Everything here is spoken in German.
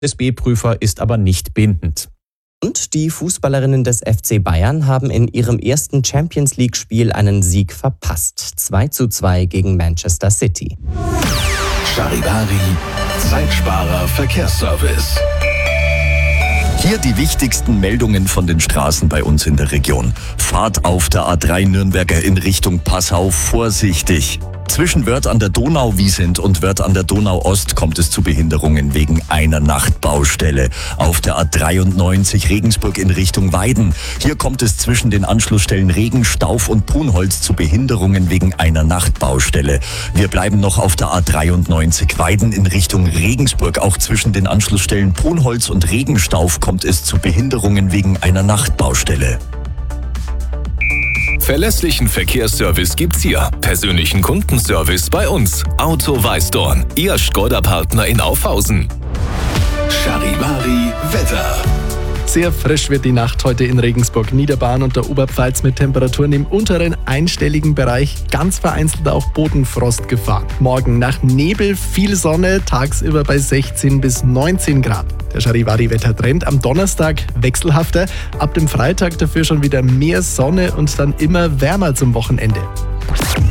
DSB-Prüfer ist aber nicht bindend. Und die Fußballerinnen des FC Bayern haben in ihrem ersten Champions-League-Spiel einen Sieg verpasst. 2:2 gegen Manchester City. Charivari, Zeitsparer Verkehrsservice. Hier die wichtigsten Meldungen von den Straßen bei uns in der Region. Fahrt auf der A3 Nürnberger in Richtung Passau vorsichtig. Zwischen Wörth an der Donauwiesent und Wörth an der Donau-Ost kommt es zu Behinderungen wegen einer Nachtbaustelle. Auf der A93 Regensburg in Richtung Weiden. Hier kommt es zwischen den Anschlussstellen Regen, Stauf und Punholz zu Behinderungen wegen einer Nachtbaustelle. Wir bleiben noch auf der A93 Weiden in Richtung Regensburg. Auch zwischen den Anschlussstellen Punholz und Regenstauf kommt es zu Behinderungen wegen einer Nachtbaustelle. Verlässlichen Verkehrsservice gibt's hier. Persönlichen Kundenservice bei uns. Auto Weißdorn, Ihr Škoda-Partner in Aufhausen. Charivari Wetter. Sehr frisch wird die Nacht heute in Regensburg, Niederbayern und der Oberpfalz mit Temperaturen im unteren einstelligen Bereich, ganz vereinzelt auch Bodenfrostgefahr. Morgen nach Nebel viel Sonne, tagsüber bei 16 bis 19 Grad. Der Charivari-Wettertrend am Donnerstag wechselhafter, ab dem Freitag dafür schon wieder mehr Sonne und dann immer wärmer zum Wochenende.